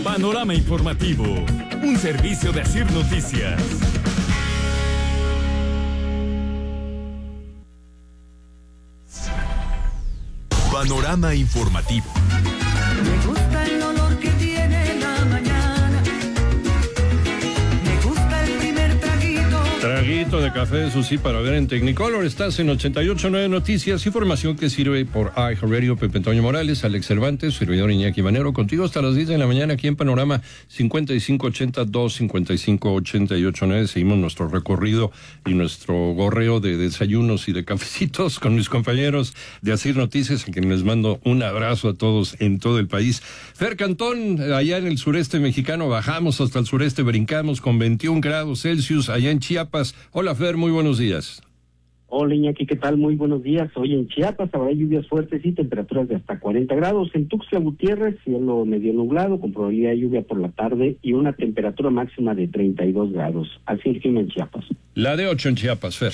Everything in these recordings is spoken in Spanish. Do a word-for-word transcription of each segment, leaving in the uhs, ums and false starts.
Panorama Informativo, un servicio de Asir Noticias. Panorama Informativo. Me gusta el olor que tiene la mañana. Me gusta el primer traguito. Traguito de café, eso sí, para ver en Technicolor. Estás en ochenta y ocho punto nueve Noticias, información que sirve por iHeartRadio. Pepe Antonio Morales, Alex Cervantes, servidor Iñaki Manero, contigo hasta las diez de la mañana aquí en Panorama cincuenta y cinco ochenta dos cincuenta y cinco ochenta y ocho nueve. Seguimos nuestro recorrido y nuestro gorreo de desayunos y de cafecitos con mis compañeros de Asir Noticias, a quienes les mando un abrazo a todos en todo el país. Fer Cantón, allá en el sureste mexicano, bajamos hasta el sureste, brincamos con veintiún grados Celsius, allá en Chiapas. Hola Fer, muy buenos días. Hola Iñaki, ¿qué tal? Muy buenos días. Hoy en Chiapas habrá lluvias fuertes y temperaturas de hasta cuarenta grados. En Tuxtla Gutiérrez, cielo medio nublado, con probabilidad de lluvia por la tarde y una temperatura máxima de treinta y dos grados. Así el clima en Chiapas. La de ocho en Chiapas, Fer.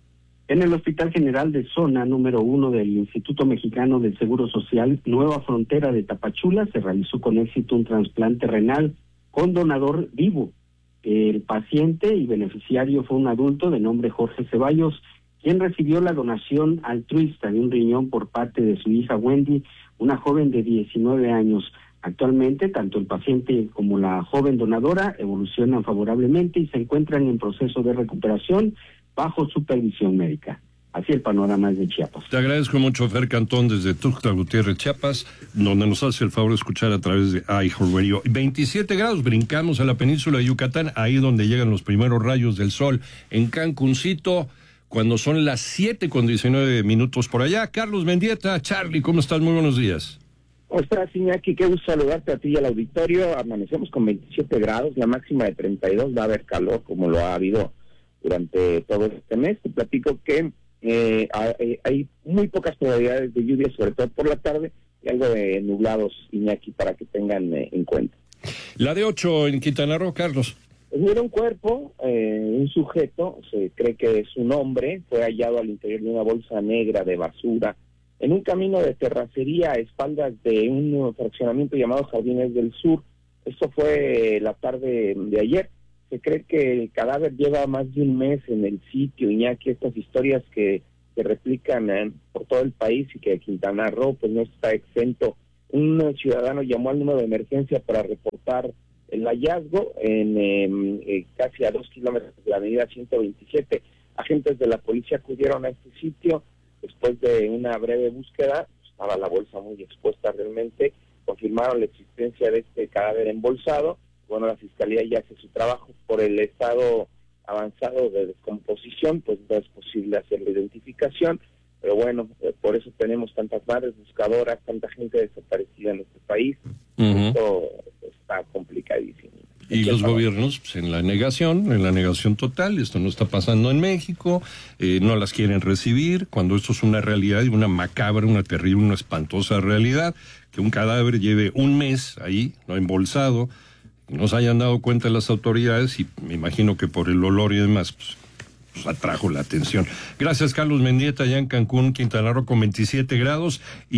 En el Hospital General de Zona número uno del Instituto Mexicano del Seguro Social, Nueva Frontera de Tapachula, se realizó con éxito un trasplante renal con donador vivo. El paciente y beneficiario fue un adulto de nombre Jorge Ceballos, quien recibió la donación altruista de un riñón por parte de su hija Wendy, una joven de diecinueve años. Actualmente, tanto el paciente como la joven donadora evolucionan favorablemente y se encuentran en proceso de recuperación bajo supervisión médica. Así el panorama es de Chiapas. Te agradezco mucho, Fer Cantón, desde Tuxtla Gutiérrez, Chiapas, donde nos hace el favor de escuchar a través de iHeartRadio. veintisiete grados, brincamos a la península de Yucatán, ahí donde llegan los primeros rayos del sol. En Cancuncito, cuando son las siete con diecinueve minutos por allá. Carlos Mendieta, Charlie, ¿cómo estás? Muy buenos días. ¿Cómo estás, Iñaki? Qué gusto saludarte a ti y al auditorio. Amanecemos con veintisiete grados, la máxima de treinta y dos, va a haber calor como lo ha habido durante todo este mes. Te platico que eh, hay, hay muy pocas probabilidades de lluvia, sobre todo por la tarde, y algo de nublados, Iñaki, para que tengan eh, en cuenta. La de ocho en Quintana Roo, Carlos. Hubo un cuerpo, eh, un sujeto, se cree que es un hombre, fue hallado al interior de una bolsa negra de basura en un camino de terracería a espaldas de un fraccionamiento llamado Jardines del Sur. Esto fue la tarde de ayer. Se cree que el cadáver lleva más de un mes en el sitio, Iñaki, estas historias que se replican eh, por todo el país y que Quintana Roo pues no está exento. Un ciudadano llamó al número de emergencia para reportar el hallazgo en eh, eh, casi a dos kilómetros de la avenida ciento veintisiete. Agentes de la policía acudieron a este sitio. Después de una breve búsqueda, estaba la bolsa muy expuesta realmente, confirmaron la existencia de este cadáver embolsado. Bueno, la fiscalía ya hace su trabajo. Por el estado avanzado de descomposición, pues no es posible hacer la identificación, pero bueno, eh, por eso tenemos tantas madres buscadoras, tanta gente desaparecida en este país. Uh-huh. Esto está complicadísimo. Y los gobiernos pues, en la negación, en la negación total. Esto no está pasando en México, eh, no las quieren recibir, cuando esto es una realidad y una macabra, una terrible, una espantosa realidad, que un cadáver lleve un mes ahí, no embolsado, no se hayan dado cuenta las autoridades y me imagino que por el olor y demás, pues, pues atrajo la atención. Gracias, Carlos Mendieta, allá en Cancún, Quintana Roo, con veintisiete grados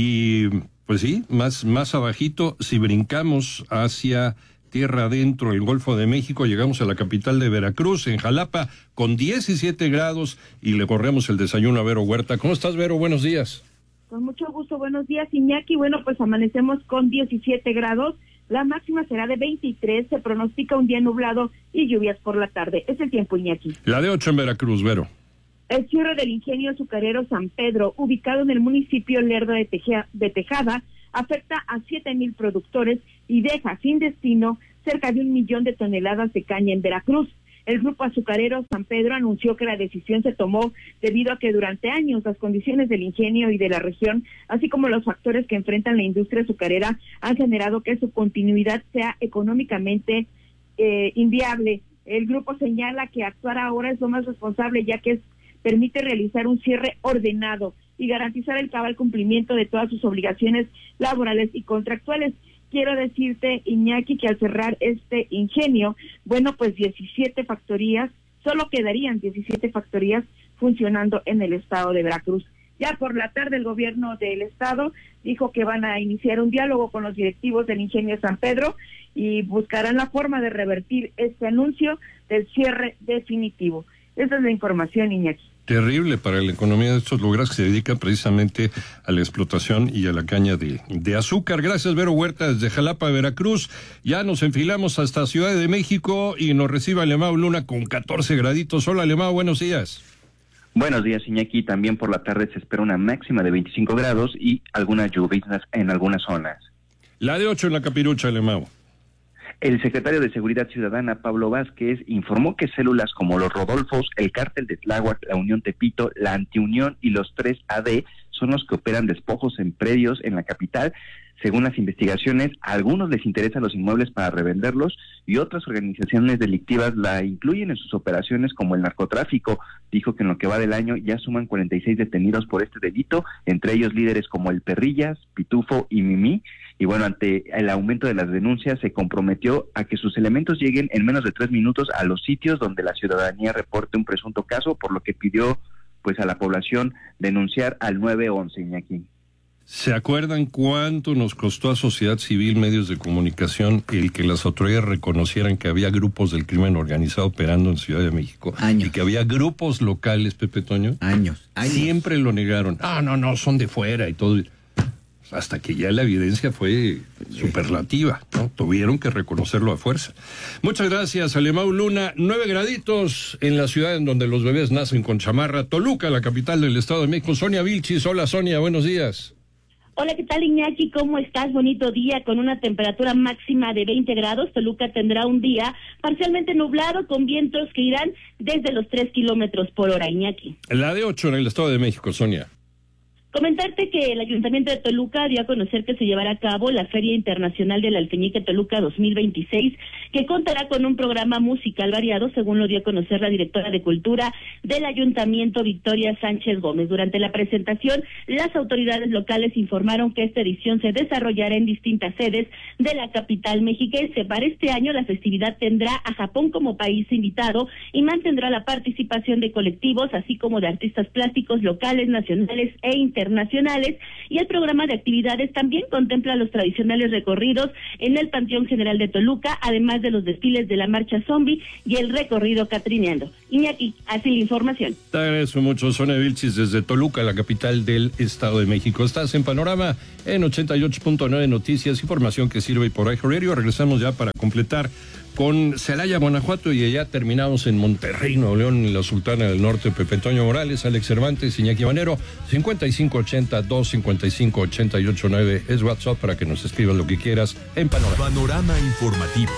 y pues sí, más, más abajito, si brincamos hacia tierra adentro, el Golfo de México, llegamos a la capital de Veracruz, en Jalapa, con diecisiete grados y le corremos el desayuno a Vero Huerta. ¿Cómo estás, Vero? Buenos días. Con mucho gusto, buenos días, Iñaki. Bueno, pues amanecemos con diecisiete grados, la máxima será de veintitrés, se pronostica un día nublado y lluvias por la tarde. Es el tiempo, Iñaki. La de ocho en Veracruz, Vero. El cierre del ingenio azucarero San Pedro, ubicado en el municipio Lerdo de, Teje- de Tejada, afecta a siete mil productores y deja sin destino cerca de un millón de toneladas de caña en Veracruz. El grupo azucarero San Pedro anunció que la decisión se tomó debido a que durante años las condiciones del ingenio y de la región, así como los factores que enfrentan la industria azucarera, han generado que su continuidad sea económicamente eh, inviable. El grupo señala que actuar ahora es lo más responsable, ya que es, permite realizar un cierre ordenado y garantizar el cabal cumplimiento de todas sus obligaciones laborales y contractuales. Quiero decirte, Iñaki, que al cerrar este ingenio, bueno, pues diecisiete factorías, solo quedarían diecisiete factorías funcionando en el estado de Veracruz. Ya por la tarde el gobierno del estado dijo que van a iniciar un diálogo con los directivos del Ingenio San Pedro y buscarán la forma de revertir este anuncio del cierre definitivo. Esa es la información, Iñaki. Terrible para la economía de estos lugares que se dedican precisamente a la explotación y a la caña de, de azúcar. Gracias, Vero Huerta, desde Jalapa, Veracruz. Ya nos enfilamos hasta Ciudad de México y nos recibe Alemão Luna con catorce graditos. Hola, Alemão, buenos días. Buenos días, Iñaki. También por la tarde se espera una máxima de veinticinco grados y algunas lluvias en algunas zonas. La de ocho en la Capirucha, Alemão. El secretario de Seguridad Ciudadana, Pablo Vázquez, informó que células como los Rodolfos, el Cártel de Tláhuac, la Unión Tepito, la Antiunión y los tres A D son los que operan despojos en predios en la capital. Según las investigaciones, a algunos les interesan los inmuebles para revenderlos y otras organizaciones delictivas la incluyen en sus operaciones como el narcotráfico. Dijo que en lo que va del año ya suman cuarenta y seis detenidos por este delito, entre ellos líderes como el Perrillas, Pitufo y Mimí. Y bueno, ante el aumento de las denuncias, se comprometió a que sus elementos lleguen en menos de tres minutos a los sitios donde la ciudadanía reporte un presunto caso, por lo que pidió pues a la población denunciar al nueve once, Iñaki. ¿Se acuerdan cuánto nos costó a sociedad civil, medios de comunicación, el que las autoridades reconocieran que había grupos del crimen organizado operando en Ciudad de México? Años. Y que había grupos locales, Pepe Toño. Años, años. Siempre lo negaron. Ah, no, no, son de fuera y todo. Hasta que ya la evidencia fue superlativa, ¿no? Tuvieron que reconocerlo a fuerza. Muchas gracias, Alemão Luna. Nueve graditos en la ciudad en donde los bebés nacen con chamarra. Toluca, la capital del Estado de México. Sonia Vilchis. Hola, Sonia, buenos días. Hola, ¿qué tal, Iñaki? ¿Cómo estás? Bonito día con una temperatura máxima de veinte grados. Toluca tendrá un día parcialmente nublado con vientos que irán desde los tres kilómetros por hora, Iñaki. La de ocho en el Estado de México, Sonia. Comentarte que el Ayuntamiento de Toluca dio a conocer que se llevará a cabo la Feria Internacional del Alfeñique Toluca dos mil veintiséis, que contará con un programa musical variado, según lo dio a conocer la directora de Cultura del Ayuntamiento, Victoria Sánchez Gómez. Durante la presentación, las autoridades locales informaron que esta edición se desarrollará en distintas sedes de la capital mexiquense. Para este año, la festividad tendrá a Japón como país invitado y mantendrá la participación de colectivos, así como de artistas plásticos locales, nacionales e internacionales. Internacionales, y el programa de actividades también contempla los tradicionales recorridos en el Panteón General de Toluca, además de los desfiles de la Marcha Zombie y el recorrido catrineando. Iñaki, así la información. Te agradezco mucho, Sonia Vilchis, desde Toluca, la capital del Estado de México. Estás en Panorama en ochenta y ocho punto nueve Noticias, información que sirve por iHeartRadio. Regresamos ya para completar con Celaya, Guanajuato, y allá terminamos en Monterrey, Nuevo León, en la Sultana del Norte. Pepe Toño Morales, Alex Cervantes, Iñaki Manero. Cincuenta y cinco ochenta, dos cincuenta y cinco, ochenta y ocho nueve es WhatsApp para que nos escribas lo que quieras en Panorama. Panorama informativo.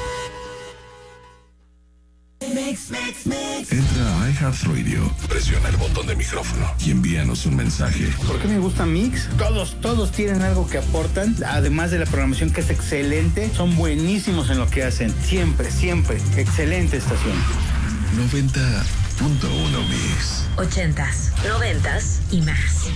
Entra a iHeartRadio, presiona el botón de micrófono y envíanos un mensaje. ¿Por qué me gusta Mix? Todos, todos tienen algo que aportan, además de la programación que es excelente, son buenísimos en lo que hacen, siempre, siempre, excelente estación. noventa punto uno Mix. Ochentas, noventas y más.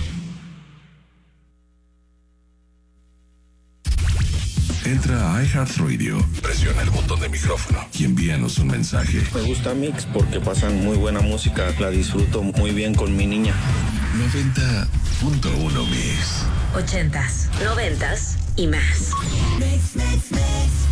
Entra a iHeartRadio, presiona el botón de micrófono y envíanos un mensaje. Me gusta Mix porque pasan muy buena música, la disfruto muy bien con mi niña. noventa punto uno Mix. Ochentas, noventas y más. Mix, mix, mix.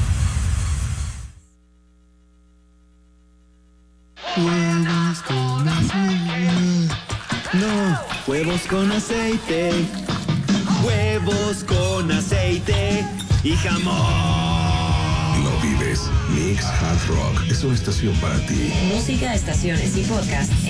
Huevos con aceite. No, huevos con aceite. Huevos con aceite y jamón. Lo vives. Mix Hard Rock es una estación para ti. Música, estaciones y podcast